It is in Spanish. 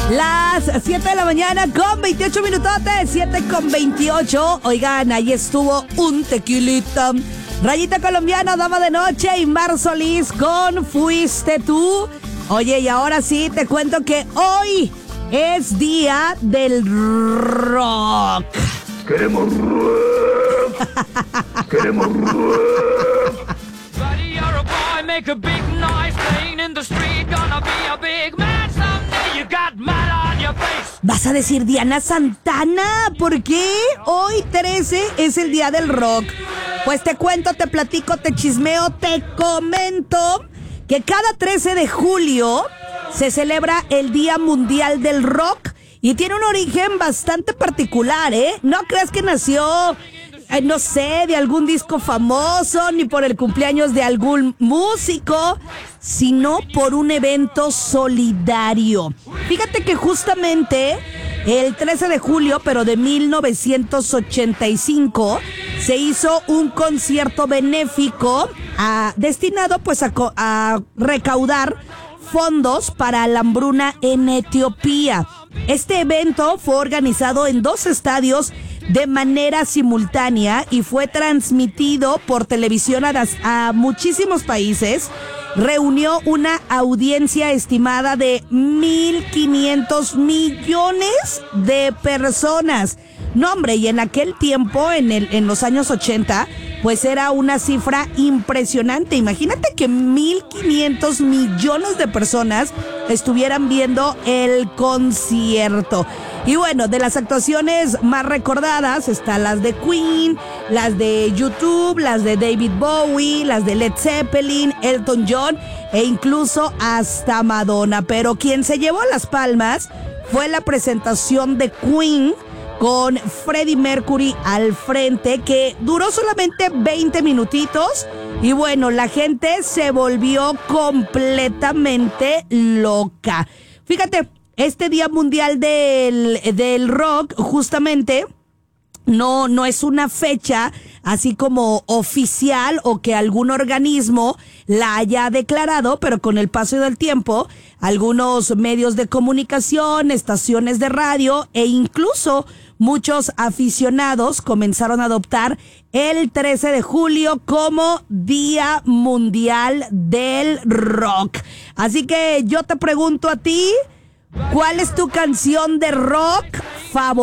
Las 7 de la mañana con 28 minutotes, 7 con 28. Oigan, ahí estuvo un tequilita. Rayita Colombiana, Dama de Noche y Mar Solís con Fuiste Tú. Oye, y ahora sí te cuento que hoy es día del rock. Queremos rock. Queremos rock. Buddy, you're a boy, make a big noise, playing in the street, gonna be a big man someday, you got mad on your face. Vas a decir Diana Santana, ¿por qué? Hoy 13 es el día del rock. Pues te cuento, te platico, te chismeo, te comento que cada 13 de julio se celebra el Día Mundial del Rock y tiene un origen bastante particular, ¿eh? No creas que nació, no sé, de algún disco famoso, ni por el cumpleaños de algún músico, sino por un evento solidario. Fíjate que justamente el 13 de julio, pero de 1985, se hizo un concierto benéfico destinado pues a recaudar fondos para la hambruna en Etiopía. Este evento fue organizado en 2 estadios de manera simultánea y fue transmitido por televisión a muchísimos países. Reunió una audiencia estimada de 1.500 millones de personas. No, hombre, y en aquel tiempo, en los años 80, pues era una cifra impresionante. Imagínate que 1.500 millones de personas estuvieran viendo el concierto. Y bueno, de las actuaciones más recordadas están las de Queen, las de YouTube, las de David Bowie, las de Led Zeppelin, Elton John e incluso hasta Madonna. Pero quien se llevó las palmas fue la presentación de Queen con Freddie Mercury al frente, que duró solamente 20 minutitos. Y bueno, la gente se volvió completamente loca. Fíjate, este Día Mundial del Rock justamente no es una fecha así como oficial o que algún organismo la haya declarado, pero con el paso del tiempo, algunos medios de comunicación, estaciones de radio e incluso muchos aficionados comenzaron a adoptar el 13 de julio como Día Mundial del Rock. Así que yo te pregunto a ti, ¿cuál es tu canción de rock favorita?